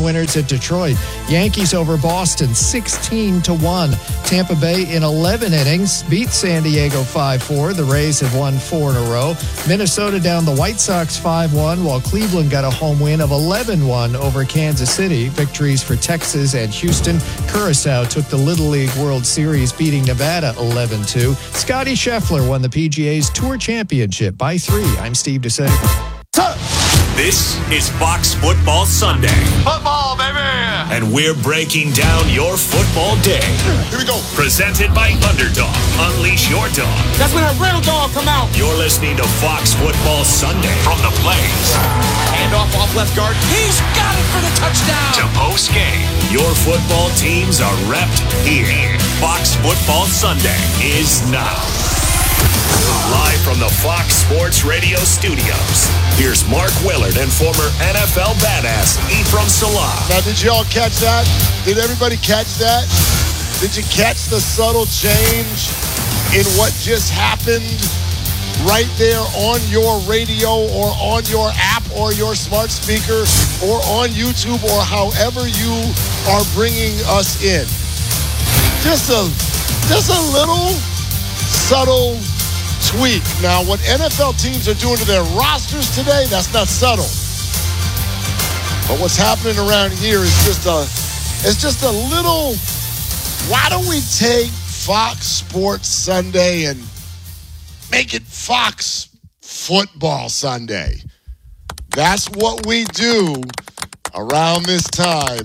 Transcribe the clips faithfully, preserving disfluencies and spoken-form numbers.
seven winners at Detroit. Yankees over Boston sixteen to one. Tampa Bay in eleven innings beat San Diego five four. The Rays have won four in a row. Minnesota down the White Sox five one, while Cleveland got a home win of eleven one over Kansas City. Victories for Texas and Houston. Curaçao took the Little League World Series, beating Nevada eleven two. Scotty Scheffler won the P G A's Tour Championship by three. I'm Steve DeSantis. This is Fox Football Sunday. Football, baby! And we're breaking down your football day. Here we go. Presented by Underdog. Unleash your dog. That's when a real dog come out. You're listening to Fox Football Sunday from the Blaze. Hand off off left guard. He's got it for the touchdown. To post game. Your football teams are repped here. Fox Football Sunday is now. Live from the Fox Sports Radio studios, here's Mark Willard and former N F L badass Ephraim Salah. Now, did you all catch that? Did everybody catch that? Did you catch the subtle change in what just happened right there on your radio or on your app or your smart speaker or on YouTube or however you are bringing us in? Just a, just a little subtle tweak. Now, what N F L teams are doing to their rosters today, that's not subtle. But what's happening around here is just a, it's just a little, why don't we take Fox Sports Sunday and make it Fox Football Sunday? That's what we do around this time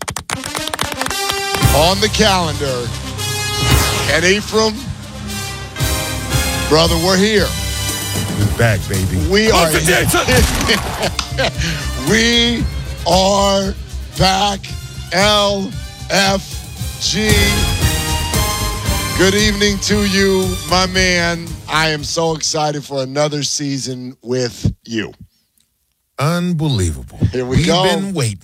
on the calendar. And Ephraim, brother, we're here. We're back, baby. We are here. We are back. L F G. Good evening to you, my man. I am so excited for another season with you. Unbelievable. Here we We've go. We've been waiting.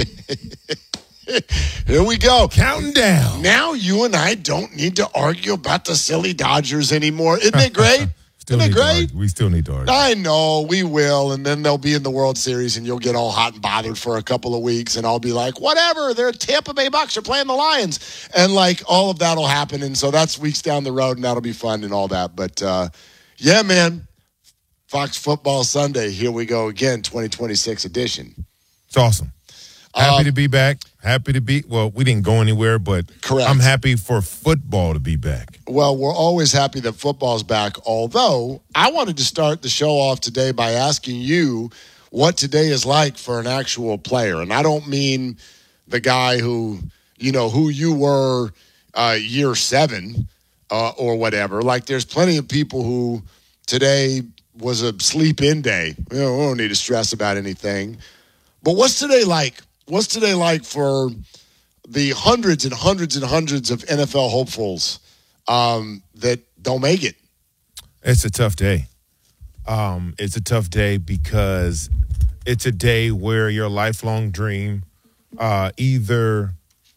Here we go. Counting down. Now you and I don't need to argue about the silly Dodgers anymore. Isn't it great? Still Isn't it great? We still need to argue. I know, we will, and then they'll be in the World Series, and you'll get all hot and bothered for a couple of weeks, and I'll be like, whatever, they're Tampa Bay Bucks are playing the Lions, and, like, all of that will happen, and so that's weeks down the road, and that'll be fun and all that. But, uh, yeah, man, Fox Football Sunday, here we go again, twenty twenty-six edition. It's awesome. Happy Uh, to be back. Happy to be, well, we didn't go anywhere, but Correct. I'm happy for football to be back. Well, we're always happy that football's back, although I wanted to start the show off today by asking you what today is like for an actual player. And I don't mean the guy who, you know, who you were uh, year seven uh, or whatever. Like, there's plenty of people who today was a sleep-in day. You know, we don't need to stress about anything. But what's today like? What's today like for the hundreds and hundreds and hundreds of N F L hopefuls um, that don't make it? It's a tough day. Um, it's a tough day because it's a day where your lifelong dream uh, either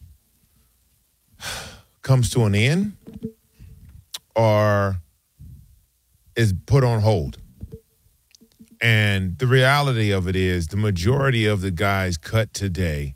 comes to an end or is put on hold. And the reality of it is the majority of the guys cut today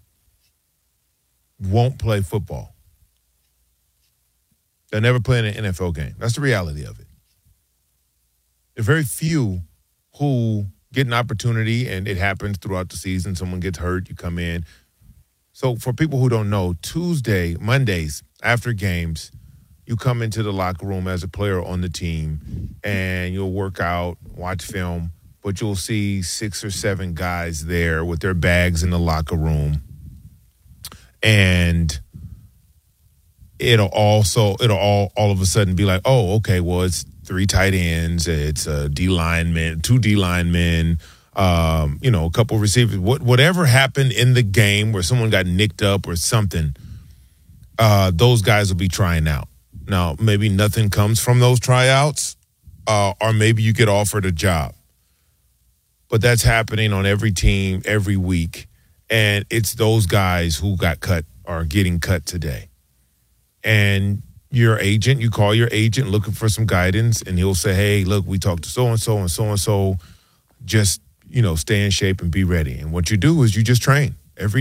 won't play football. They'll never play in an N F L game. That's the reality of it. There are very few who get an opportunity, and it happens throughout the season. Someone gets hurt, you come in. So for people who don't know, Tuesday, Mondays, after games, you come into the locker room as a player on the team, and you'll work out, watch film, but you'll see six or seven guys there with their bags in the locker room. And it'll also, it'll all, all of a sudden be like, oh, okay, well, it's three tight ends, it's a D lineman, two D linemen, um, you know, a couple of receivers. What, whatever happened in the game where someone got nicked up or something, uh, those guys will be trying out. Now, maybe nothing comes from those tryouts, uh, or maybe you get offered a job. But that's happening on every team, every week. And it's those guys who got cut or getting cut today. And your agent, you call your agent looking for some guidance, and he'll say, hey, look, we talked to so-and-so and so-and-so. Just, you know, stay in shape and be ready. And what you do is you just train.